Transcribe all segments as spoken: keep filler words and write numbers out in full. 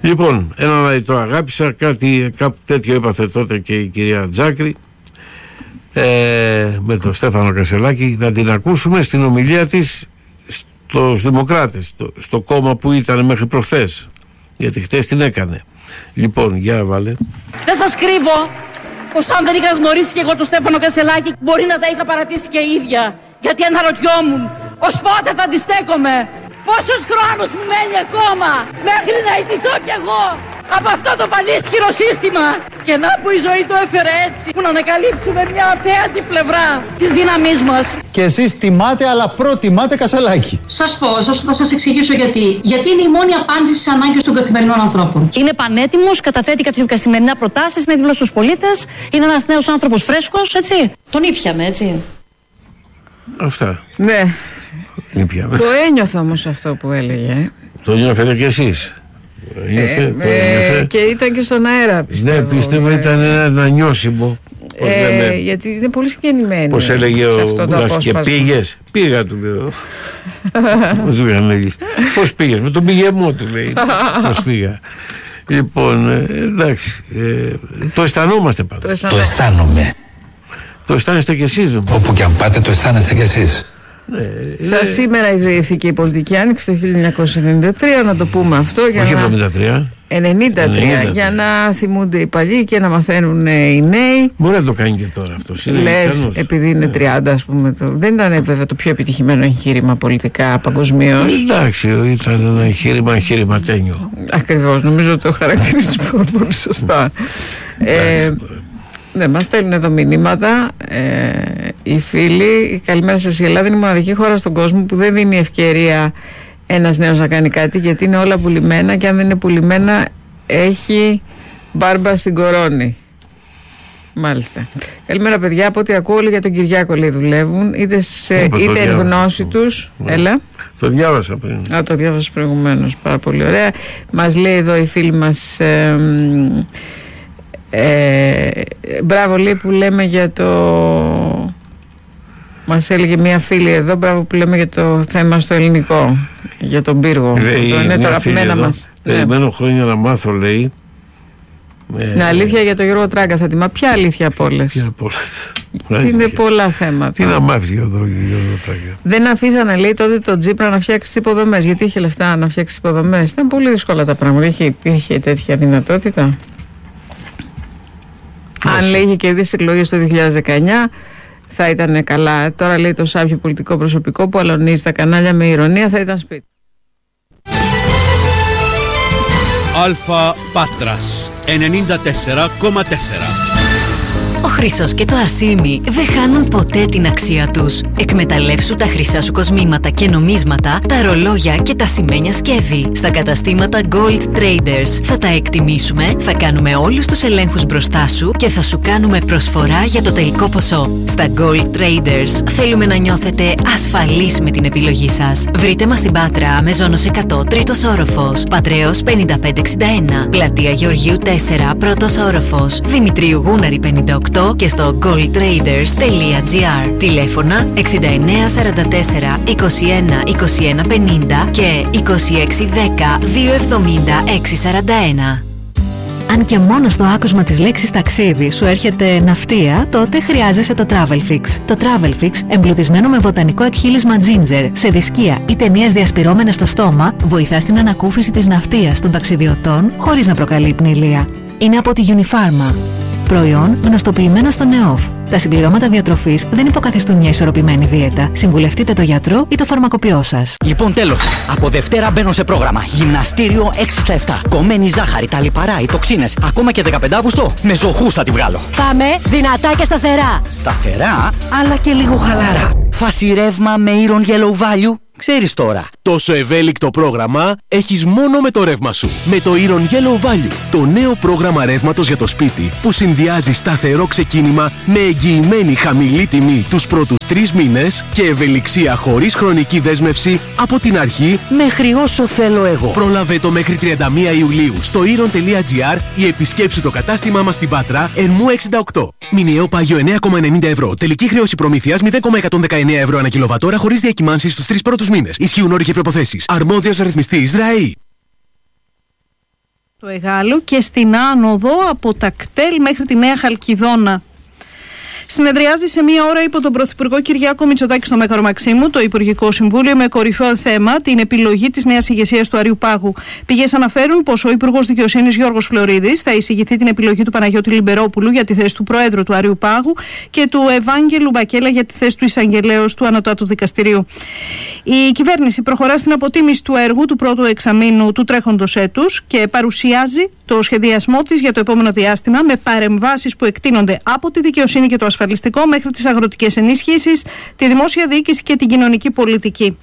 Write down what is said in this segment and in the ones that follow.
Λοιπόν, ένα το αγάπησα, κάτι, κάπου τέτοιο έπαθε τότε και η κυρία Τζάκρη ε, με τον Στέφανο Κασελάκη. Να την ακούσουμε στην ομιλία της στους Δημοκράτες, στο, στο κόμμα που ήταν μέχρι προχθές, γιατί χτες την έκανε. Λοιπόν, για βάλε. Δεν σας κρύβω πως αν δεν είχα γνωρίσει και εγώ τον Στέφανο Κασελάκη, μπορεί να τα είχα παρατήσει και ίδια, γιατί αναρωτιόμουν ως πότε θα αντιστέκομαι, πόσος χρόνος μου μένει ακόμα μέχρι να ιτηθώ κι εγώ από αυτό το πανίσχυρο σύστημα. Και να που η ζωή το έφερε έτσι, που να ανακαλύψουμε μια αθέατη πλευρά της δύναμής μας. Και εσείς τιμάτε, αλλά προτιμάτε Κασελάκη. Σας πω, θα σας εξηγήσω γιατί. Γιατί είναι η μόνη απάντηση στις ανάγκες των καθημερινών ανθρώπων. Είναι πανέτοιμος, καταθέτει καθημερινά προτάσεις, είναι δίπλα στους πολίτες, είναι ένας νέος άνθρωπος φρέσκος, έτσι. Τον ήπιαμε, έτσι. Αυτά. Ναι. Ήπιαμε. Το ένιωθα όμως αυτό που έλεγε. Το νιώθετε κι εσείς. Νιώθε, ε, ε, και ήταν και στον αέρα, πιστεύω. Ναι, πίστευα ναι. Ήταν ένα, ένα νιώσιμο. Ε, γιατί είναι πολύ συγκεκριμένη. Πώς έλεγε ο Μπούλας, και πήγες. Πήγα, του λέω. Πώς πήγες, με τον πηγεμό του λέει. Πώς πήγα. Λοιπόν, εντάξει, ε, το αισθανόμαστε πάντα. Το, το αισθάνομαι. Το αισθάνεστε κι εσείς. Όπου και αν πάτε το αισθάνεστε κι εσείς. Ναι, Σαν ναι. Σήμερα ιδρύθηκε η πολιτική άνοιξη το χίλια εννιακόσια ενενήντα τρία, να το πούμε αυτό. Για Όχι να... εβδομήντα τρία. ενενήντα τρία, ενενήντα τρία, για να θυμούνται οι παλιοί και να μαθαίνουν οι νέοι. Μπορεί να το κάνει και τώρα αυτό. Λες, επειδή είναι τριάντα, ας πούμε. Το... Δεν ήταν βέβαια το πιο επιτυχημένο εγχείρημα πολιτικά παγκοσμίως. Εντάξει, ήταν ένα εγχείρημα εγχειρηματένιο. Ακριβώς, νομίζω το χαρακτηρίζει πολύ σωστά. ε, Ναι, μας στέλνουν εδώ μηνύματα ε, οι φίλοι. Καλημέρα σας, η Ελλάδα είναι η μοναδική χώρα στον κόσμο που δεν δίνει ευκαιρία ένας νέος να κάνει κάτι, γιατί είναι όλα πουλημένα και αν δεν είναι πουλημένα έχει μπάρμπα στην κορώνη. Μάλιστα. Καλημέρα παιδιά, από ό,τι ακούω όλοι για τον Κυριάκο λέει δουλεύουν, είτε, σε, είτε εν γνώση τους. Ναι. Έλα. Το διάβασα πριν. Α, το διάβασα προηγουμένως, πάρα πολύ ωραία. Μας λέει εδώ η φίλη μας... Ε, Ε, μπράβο λέει που λέμε για το, μας έλεγε μια φίλη εδώ, μπράβο που λέμε για το θέμα στο ελληνικό, για τον πύργο. Λέει, το είναι τα αγαπημένα μας. Περιμένω ναι. χρόνια να μάθω λέει. Την ε, αλήθεια για τον Γιώργο Τράγκα θα τιμά. Ποια αλήθεια από όλες? Ποια από όλες? Είναι πολλά θέματα. Τι να μάθεις για τον Γιώργο Τράγκα? Δεν αφήσανε λέει τότε τον Τζίπρα να φτιάξει τις υποδομές. Γιατί είχε λεφτά να φτιάξει τις υποδομές? Ήταν πολύ δύσκολα τα πράγματα. Είχε, υπήρχε τέτοια δυνατότητα? Αν λέει είχε κερδίσει εκλογές το δύο χιλιάδες δεκαεννιά θα ήταν καλά. Τώρα λέει το σάπιο πολιτικό προσωπικό που αλωνίζει τα κανάλια με ηρωνία θα ήταν σπίτι. Αλφα Πάτρας ενενήντα τέσσερα κόμμα τέσσερα. Ο χρυσός και το ασίμι δεν χάνουν ποτέ την αξία τους. Εκμεταλλεύσου τα χρυσά σου κοσμήματα και νομίσματα, τα ρολόγια και τα σημαίνια σκεύη. Στα καταστήματα Gold Traders θα τα εκτιμήσουμε, θα κάνουμε όλους τους ελέγχους μπροστά σου και θα σου κάνουμε προσφορά για το τελικό ποσό. Στα Gold Traders θέλουμε να νιώθετε ασφαλείς με την επιλογή σας. Βρείτε μας στην Πάτρα, Μεζόνος εκατό, τρίτος όροφος, Πατρέως πενήντα πέντε εξήντα ένα, Πλατεία Γεωργίου τέσσερα, πρώτος όροφος, Δημητρίου Γούναρη πενήντα οκτώ και στο gold traders τελεία gr. Τηλέφωνα εξήντα εννέα σαράντα τέσσερα είκοσι ένα είκοσι ένα πενήντα και είκοσι έξι δέκα δύο εβδομήντα έξι σαράντα ένα. Αν και μόνο στο άκουσμα της λέξης ταξίδι σου έρχεται ναυτία, τότε χρειάζεσαι το TravelFix. Το TravelFix, εμπλουτισμένο με βοτανικό εκχύλισμα ginger, σε δισκία ή ταινίες διασπυρώμενες στο στόμα, βοηθά στην ανακούφιση της ναυτίας των ταξιδιωτών χωρίς να προκαλεί πνηλεία. Είναι από τη Unifarma. Προϊόν γνωστοποιημένο στο ΝΕΟΦ. Τα συμπληρώματα διατροφής δεν υποκαθιστούν μια ισορροπημένη δίαιτα. Συμβουλευτείτε το γιατρό ή το φαρμακοποιό σας. Λοιπόν, τέλος. Από Δευτέρα μπαίνω σε πρόγραμμα. Γυμναστήριο έξι στα επτά. Κομμένη ζάχαρη, τα λιπαρά, οι τοξίνες. Ακόμα και δεκαπέντε Αυγούστου. Με ζωχούς θα τη βγάλω. Πάμε δυνατά και σταθερά. Σταθερά, αλλά και λίγο χαλαρά. Φάση ρεύμα με Iron Yellow Value. Ξέρεις τώρα. Τόσο ευέλικτο πρόγραμμα έχεις μόνο με το ρεύμα σου. Με το Iron Yellow Value. Το νέο πρόγραμμα ρεύματος για το σπίτι που συνδυάζει σταθερό ξεκίνημα με εγγυημένη χαμηλή τιμή τους πρώτους τρεις μήνες και ευελιξία χωρίς χρονική δέσμευση από την αρχή μέχρι όσο θέλω εγώ. Πρόλαβε το μέχρι τριάντα μία Ιουλίου στο iron τελεία gr ή επισκέψου το κατάστημά μας στην Πάτρα, Ερμού εξήντα οκτώ. Μηνιαίο πάγιο εννέα κόμμα ενενήντα ευρώ. Τελική χρέωση προμήθειας μηδέν κόμμα εκατόν δεκαεννέα ευρώ ανά κιλοβατόρα χωρίς διακυμάνσεις στους τρεις πρώτους μήνες. Ισχύουν όροι και προϋποθέσεις. Αρμόδιος ρυθμιστής ΡΑΗ. στο Εγάλεο και στην άνοδο από τα κτέλ μέχρι τη Νέα Χαλκιδόνα. Συνεδριάζει σε μία ώρα υπό τον Πρωθυπουργό Κυριάκο Μητσοτάκη στο Μέγαρο Μαξίμου το Υπουργικό Συμβούλιο με κορυφαίο θέμα την επιλογή της νέας ηγεσίας του Αριού Πάγου. Πηγές αναφέρουν πως ο Υπουργός Δικαιοσύνης Γιώργος Φλωρίδης θα εισηγηθεί την επιλογή του Παναγιώτη Λιμπερόπουλου για τη θέση του Προέδρου του Αριού Πάγου και του Ευάγγελου Μπακέλα για τη θέση του Εισαγγελέως του Ανωτάτου Δικαστηρίου. Η κυβέρνηση προχωρά στην αποτίμηση του έργου του πρώτου εξαμήνου του τρέχοντος έτους και παρουσιάζει το σχεδιασμό της για το επόμενο διάστημα με παρεμβάσεις που εκτείνονται από τη δικαιοσύνη και το ασφαλιστικό μέχρι τις αγροτικές ενισχύσεις, τη δημόσια διοίκηση και την κοινωνική πολιτική.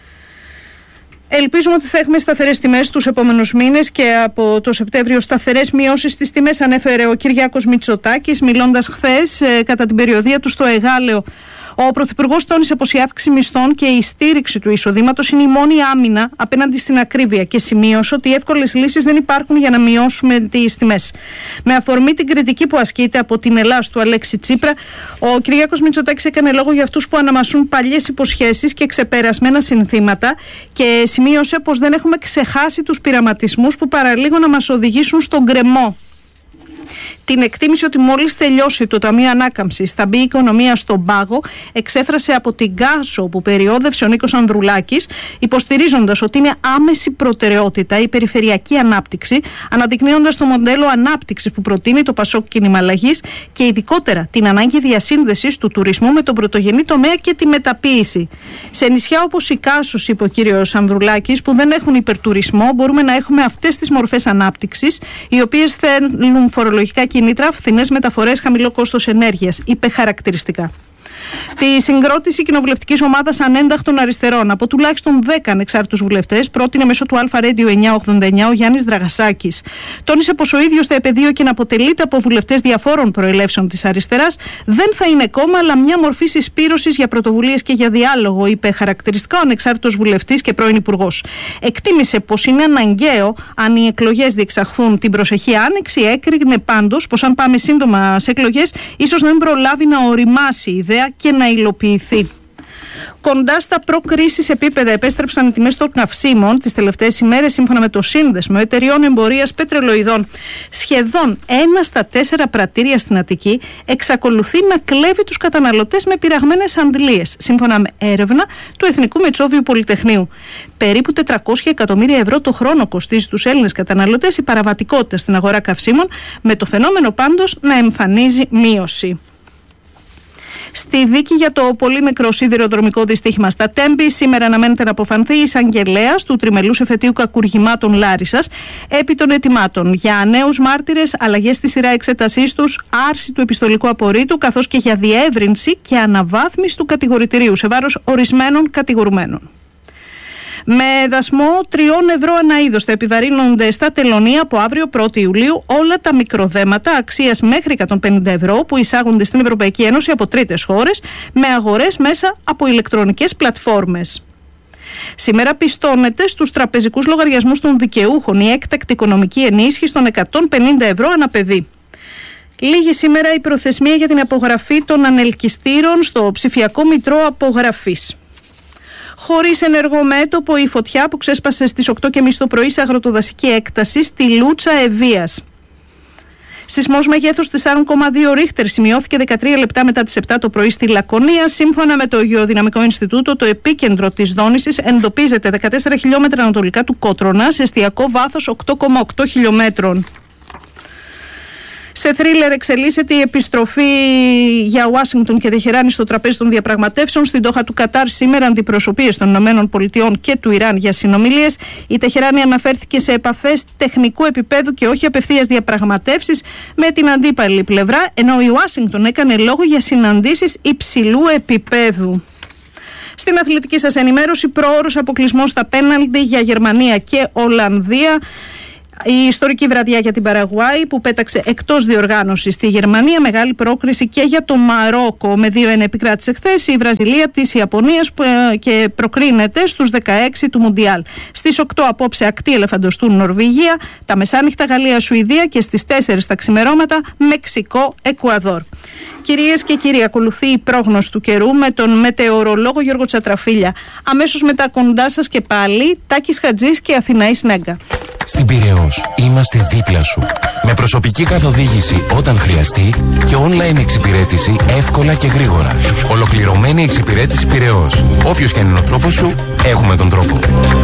Ελπίζουμε ότι θα έχουμε σταθερές τιμές τους επόμενους μήνες και από το Σεπτέμβριο σταθερές μειώσεις στις τιμές, ανέφερε ο Κυριάκος Μητσοτάκης μιλώντας χθες ε, κατά την περιοδεία του στο Εγάλεο. Ο Πρωθυπουργός τόνισε πως η αύξηση μισθών και η στήριξη του εισοδήματος είναι η μόνη άμυνα απέναντι στην ακρίβεια και σημείωσε ότι εύκολες λύσεις δεν υπάρχουν για να μειώσουμε τις τιμές. Με αφορμή την κριτική που ασκείται από την Ελλάς του Αλέξη Τσίπρα, ο Κυριάκος Μητσοτάκης έκανε λόγο για αυτούς που αναμασούν παλιές υποσχέσεις και ξεπερασμένα συνθήματα και σημείωσε πως δεν έχουμε ξεχάσει τους πειραματισμούς που παραλίγο να μας οδηγήσουν στον γκρεμό. Την εκτίμηση ότι μόλις τελειώσει το Ταμείο Ανάκαμψης θα μπει η οικονομία στον πάγο εξέφρασε από την Κάσο που περιόδευσε ο Νίκος Ανδρουλάκης, υποστηρίζοντας ότι είναι άμεση προτεραιότητα η περιφερειακή ανάπτυξη, αναδεικνύοντας το μοντέλο ανάπτυξης που προτείνει το Πασόκ Κίνημα Αλλαγής και ειδικότερα την ανάγκη διασύνδεσης του τουρισμού με τον πρωτογενή τομέα και τη μεταποίηση. Σε νησιά όπως η Κάσος, είπε ο κύριος Ανδρουλάκης, που δεν έχουν υπερτουρισμό, μπορούμε να έχουμε αυτές τις μορφές ανάπτυξης, οι οποίες θέλουν φορολογικά κινήτρα, φθηνές μεταφορές, χαμηλό κόστος ενέργειας, είπε χαρακτηριστικά. Τη συγκρότηση κοινοβουλευτικής ομάδας ανένταχτων αριστερών από τουλάχιστον δέκα ανεξάρτητους βουλευτές πρότεινε μέσω του Αλφα Radio εννιακόσια ογδόντα εννιά ο Γιάννης Δραγασάκης. Τόνισε πως ο ίδιος το επαιδείο και να αποτελείται από βουλευτές διαφόρων προελεύσεων της αριστεράς δεν θα είναι κόμμα, αλλά μια μορφή συσπήρωσης για πρωτοβουλίες και για διάλογο, είπε χαρακτηριστικά ο ανεξάρτητος βουλευτής και πρώην υπουργός. Εκτίμησε πως είναι αναγκαίο, αν οι εκλογές διεξαχθούν την προσεχή άνοιξη, έκρινε πάντως πως αν πάμε σύντομα σε εκλογές, ίσως να μην προλάβει να οριμάσει η ιδέα και να υλοποιηθεί. Κοντά στα προ-κρίσης επίπεδα επέστρεψαν οι τιμές των καυσίμων τις τελευταίες ημέρες, σύμφωνα με το Σύνδεσμο Εταιριών Εμπορίας Πετρελοειδών. Σχεδόν ένα στα τέσσερα πρατήρια στην Αττική εξακολουθεί να κλέβει τους καταναλωτές με πειραγμένες αντλίες, σύμφωνα με έρευνα του Εθνικού Μετσόβιου Πολυτεχνείου. Περίπου τετρακόσια εκατομμύρια ευρώ το χρόνο κοστίζει τους Έλληνες καταναλωτές η παραβατικότητα στην αγορά καυσίμων, με το φαινόμενο πάντως να εμφανίζει μείωση. Στη δίκη για το πολύ μικρό σιδηροδρομικό δυστύχημα στα Τέμπη, σήμερα αναμένεται να αποφανθεί η εισαγγελέας του τριμελούς εφετείου κακουργημάτων Λάρισσας επί των αιτημάτων για νέους μάρτυρες, αλλαγές στη σειρά εξέτασής τους, άρση του επιστολικού απορρίτου, καθώς και για διεύρυνση και αναβάθμιση του κατηγορητηρίου σε βάρος ορισμένων κατηγορουμένων. Με δασμό τριών ευρώ ανά είδος θα επιβαρύνονται στα τελωνεία από αύριο πρώτη Ιουλίου όλα τα μικροδέματα αξίας μέχρι εκατόν πενήντα ευρώ που εισάγονται στην Ευρωπαϊκή Ένωση από τρίτες χώρες με αγορές μέσα από ηλεκτρονικές πλατφόρμες. Σήμερα πιστώνεται στους τραπεζικούς λογαριασμούς των δικαιούχων η έκτακτη οικονομική ενίσχυση των εκατόν πενήντα ευρώ ανά παιδί. Λίγη σήμερα η προθεσμία για την απογραφή των ανελκυστήρων στο ψηφιακό μητρό απογραφής. Χωρίς ενεργό μέτωπο η φωτιά που ξέσπασε στις οκτώ και μισή το πρωί σε αγροτοδασική έκταση στη Λούτσα Ευβίας. Σεισμός μεγέθους τέσσερα κόμμα δύο ρίχτερ σημειώθηκε δεκατρία λεπτά μετά τις επτά το πρωί στη Λακωνία. Σύμφωνα με το Γεωδυναμικό Ινστιτούτο, το επίκεντρο της δόνησης εντοπίζεται δεκατέσσερα χιλιόμετρα ανατολικά του Κότρονα σε εστιακό βάθος οκτώ κόμμα οκτώ χιλιομέτρων. Σε θρίλερ εξελίσσεται η επιστροφή για Ουάσιγκτον και Τεχεράνη στο τραπέζι των διαπραγματεύσεων. Στην Ντόχα του Κατάρ σήμερα αντιπροσωπείες των Ηνωμένων Πολιτειών και του Ιράν για συνομιλίες. Η Τεχεράνη αναφέρθηκε σε επαφές τεχνικού επίπεδου και όχι απευθείας διαπραγματεύσεις με την αντίπαλη πλευρά, ενώ η Ουάσιγκτον έκανε λόγο για συναντήσεις υψηλού επίπεδου. Στην αθλητική σας ενημέρωση, πρόωρος αποκλεισμός στα πέναλντι για Γερμανία και Ολλανδία. Η ιστορική βραδιά για την Παραγουάη που πέταξε εκτός διοργάνωσης τη Γερμανία, μεγάλη πρόκριση και για το Μαρόκο με δύο ένα επικράτησε χθες η Βραζιλία της Ιαπωνίας και προκρίνεται στους δεκαέξι του Μουντιάλ. Στις οκτώ απόψε ακτή ελεφαντοστού Νορβηγία, τα μεσάνυχτα Γαλλία-Σουηδία και στις τέσσερις τα ξημερώματα Μεξικό-Εκουαδόρ. Κυρίες και κύριοι, ακολουθεί η πρόγνωση του καιρού με τον μετεωρολόγο Γιώργο Τσατραφίλια. Αμέσως μετά κοντά σας και πάλι Τάκης Χατζής και Αθηναής Νέγκα. Στην Πειραιώς είμαστε δίπλα σου. Με προσωπική καθοδήγηση όταν χρειαστεί και online εξυπηρέτηση εύκολα και γρήγορα. Ολοκληρωμένη εξυπηρέτηση Πειραιώς. Όποιος και αν είναι ο τρόπος σου, έχουμε τον τρόπο.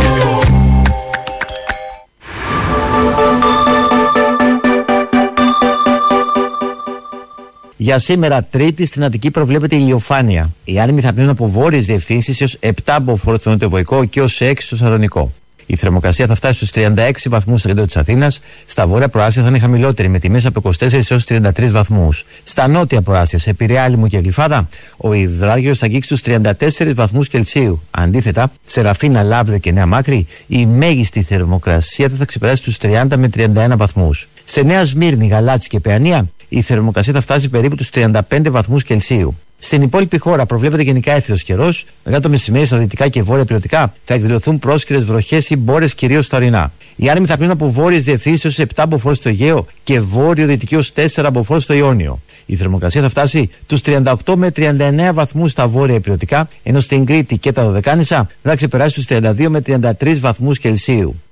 Για σήμερα, Τρίτη, στην Αττική προβλέπεται ηλιοφάνεια. Οι άνεμοι θα πνέουν από βόρειες διευθύνσεις έως επτά μποφόρ στο νοτιοβοϊκό και έως έξι στο Σαλονικό. Η θερμοκρασία θα φτάσει στους τριάντα έξι βαθμούς στο κέντρο της Αθήνας. Στα βόρεια προάστια θα είναι χαμηλότερη, με τιμές από είκοσι τέσσερα έως τριάντα τρεις βαθμούς. Στα νότια προάστια, σε Πειραιά, Άλυμο και Γλυφάδα, ο υδράργυρος θα αγγίξει τους τριάντα τέσσερις βαθμούς Κελσίου. Αντίθετα, σε Ραφίνα, Λαύριο και Νέα Μάκρη, η μέγιστη θερμοκρασία θα, θα ξεπεράσει τους τριάντα με τριάντα ένα βαθμούς. Σε Νέα Σμύρνη, Γαλάτσι και Παιανία, η θερμοκρασία θα φτάσει περίπου τους τριάντα πέντε βαθμούς Κελσίου. Στην υπόλοιπη χώρα προβλέπεται γενικά έθριος καιρός. Μετά το μεσημέρι στα δυτικά και βόρεια πλειοτικά θα εκδηλωθούν πρόσκαιρες βροχές ή μπόρες κυρίως στα ορεινά. Οι άνεμοι θα πνέουν από βόρειες διευθύνσεις έως επτά μποφόρ στο Αιγαίο και βόρειο-δυτική έως τέσσερα μποφόρ στο Ιόνιο. Η θερμοκρασία θα φτάσει τους τριάντα οκτώ με τριάντα εννέα βαθμούς στα βόρεια πλειοτικά, ενώ στην Κρήτη και τα Δωδεκάνησα θα ξεπεράσει τους τριάντα δύο με τριάντα τρεις βαθμούς Κελσίου.